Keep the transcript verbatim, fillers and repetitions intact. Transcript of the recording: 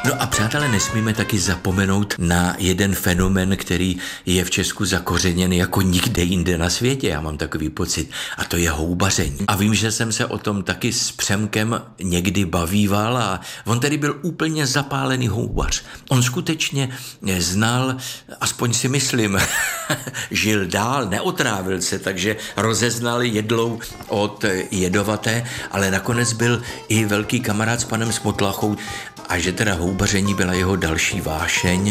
No a přátelé, nesmíme taky zapomenout na jeden fenomén, který je v Česku zakořeněn jako nikde jinde na světě, já mám takový pocit, a to je houbaření. A vím, že jsem se o tom taky s Přemkem někdy bavíval a on tady byl úplně zapálený houbař. On skutečně znal, aspoň si myslím, žil dál, neotrávil se, takže rozeznal jedlou od jedovaté, ale nakonec byl i velký kamarád s panem Smotlachou a že teda houbaření byla jeho další vášeň.